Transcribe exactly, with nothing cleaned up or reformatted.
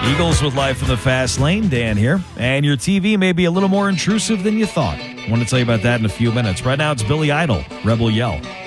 Eagles with Life in the Fast Lane. Dan here. And your T V may be a little more intrusive than you thought. I want to tell you about that in a few minutes. Right now, it's Billy Idol, Rebel Yell.